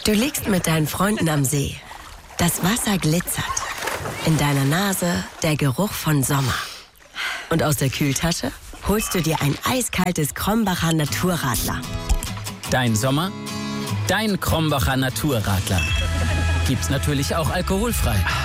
Du liegst mit deinen Freunden am See. Das Wasser glitzert. In deiner Nase der Geruch von Sommer. Und aus der Kühltasche holst du dir ein eiskaltes Krombacher Naturradler. Dein Sommer, dein Krombacher Naturradler. Gibt's natürlich auch alkoholfrei.